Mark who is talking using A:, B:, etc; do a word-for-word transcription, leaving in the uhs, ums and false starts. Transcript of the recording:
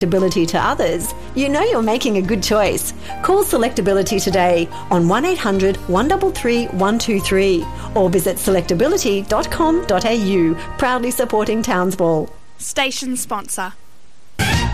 A: Selectability to others, you know you're making a good choice. Call Selectability today on one eight hundred, one three three, one two three or visit selectability dot com dot a u, proudly supporting Townsville.
B: Station sponsor.